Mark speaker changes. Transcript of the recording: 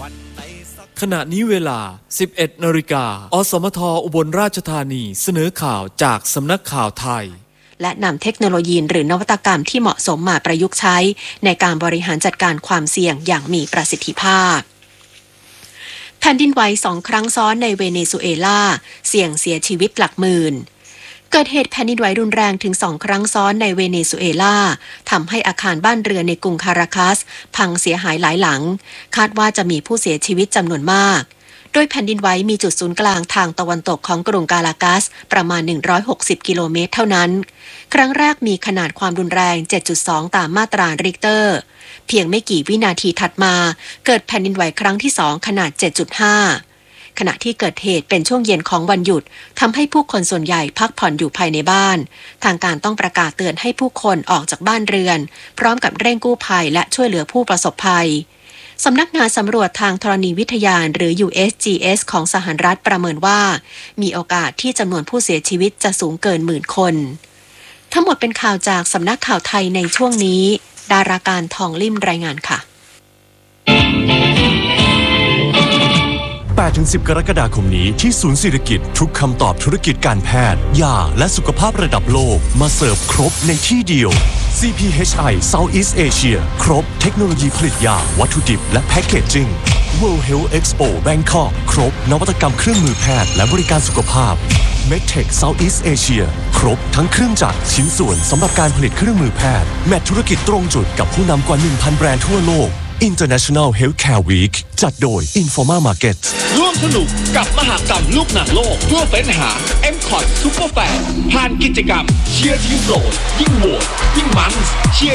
Speaker 1: ขณะนี้เวลา 11 นาฬิกาอสมทอุบลราชธานีเสนอข่าวจากสำนักข่าวไทย
Speaker 2: และนำเทคโนโลยีหรือนวัตกรรมที่เหมาะสมมาประยุกต์ใช้ในการบริหารจัดการความเสี่ยงอย่างมีประสิทธิภาพแผ่นดินไหว2 ครั้งซ้อนในเวเนซุเอลาเสี่ยงเสียชีวิตหลักหมื่นเกิดเหตุแผ่นดินไหวรุนแรงถึง2 ครั้งซ้อนในเวเนซุเอลาทำให้อาคารบ้านเรือนในกรุงคาราคัสพังเสียหายหลายหลังคาดว่าจะมีผู้เสียชีวิตจำนวนมากโดยแผ่นดินไหวมีจุดศูนย์กลางทางตะวันตกของกรุงกาลากัสประมาณ160 กิโลเมตรเท่านั้นครั้งแรกมีขนาดความรุนแรง 7.2 ตามมาตราริกเตอร์เพียงไม่กี่วินาทีถัดมาเกิดแผ่นดินไหวครั้งที่2ขนาด 7.5 ขณะที่เกิดเหตุเป็นช่วงเย็นของวันหยุดทำให้ผู้คนส่วนใหญ่พักผ่อนอยู่ภายในบ้านทางการต้องประกาศเตือนให้ผู้คนออกจากบ้านเรือนพร้อมกับเร่งกู้ภัยและช่วยเหลือผู้ประสบภัยสำนักงานสำรวจทางธรณีวิทยาหรือ USGS ของสหรัฐประเมินว่ามีโอกาสที่จำนวนผู้เสียชีวิตจะสูงเกิน10,000 คนทั้งหมดเป็นข่าวจากสำนักข่าวไทยในช่วงนี้ดาราการทองลิ่มรายงานค่ะ
Speaker 3: 8-10 กรกฎาคมนี้ที่ศูนย์ศิริกิติ์ทุกคำตอบธุรกิจการแพทย์ยาและสุขภาพระดับโลกมาเสิร์ฟครบในที่เดียว CPHI Southeast Asia ครบเทคโนโลยีผลิตยาวัตถุดิบและแพคเกจจิ้ง World Health Expo Bangkok ครบนวัตกรรมเครื่องมือแพทย์และบริการสุขภาพ MedTech Southeast Asia ครบทั้งเครื่องจักรชิ้นส่วนสำหรับการผลิตเครื่องมือแพทย์แมทธุรกิจตรงจุดกับผู้นำกว่า 1,000 แบรนด์ทั่วโลกInternational Healthcare Week จัดโดย Informa Market
Speaker 4: ร่วมสนุกกับมหกรรมลูกหนังโลกเพื่อเฟ้นหา M-Cot Super Fan ผ่านกิจกรรมเชียร์ทีมโปรดยิ่งโหวตยิ่งมันเชียร์